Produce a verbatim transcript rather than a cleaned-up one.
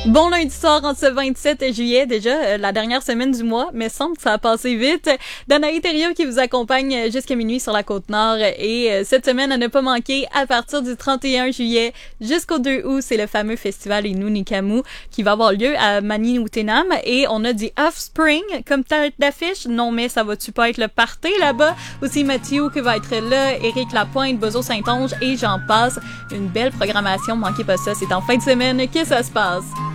Bon lundi soir en ce vingt-sept juillet, déjà euh, la dernière semaine du mois, mais semble que ça a passé vite. Danaï Thériault qui vous accompagne jusqu'à minuit sur la Côte-Nord et euh, cette semaine à ne pas manquer à partir du trente et un juillet jusqu'au deux août, c'est le fameux festival Innu-Nikamu qui va avoir lieu à Maninutenam et on a dit Offspring comme tête d'affiche. Non mais ça va-tu pas être le party là-bas? Aussi Mathieu qui va être là, Éric Lapointe, Bozo Saint-Onge et j'en passe. Une belle programmation, manquez pas ça, c'est en fin de semaine que ça se passe.